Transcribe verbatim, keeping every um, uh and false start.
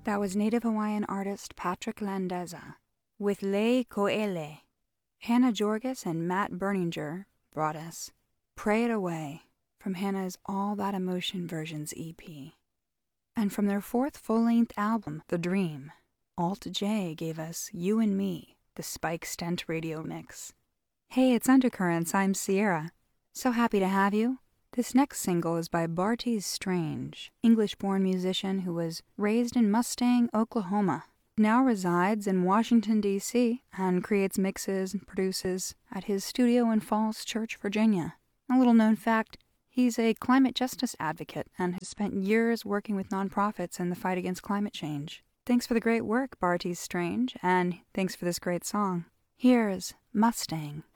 That was Native Hawaiian artist Patrick Landeza with Le Ko'ele. Hannah Jorgis and Matt Berninger brought us Pray It Away from Hannah's All That Emotion Versions E P. And from their fourth full-length album, The Dream, Alt J gave us You and Me, the Spike Stent radio mix. Hey, it's Undercurrents, I'm Sierra. So happy to have you. This next single is by Bartees Strange, English-born musician who was raised in Mustang, Oklahoma, now resides in Washington, D C, and creates mixes and produces at his studio in Falls Church, Virginia. A little-known fact, he's a climate justice advocate and has spent years working with nonprofits in the fight against climate change. Thanks for the great work, Bartees Strange, and thanks for this great song. Here's Mustang.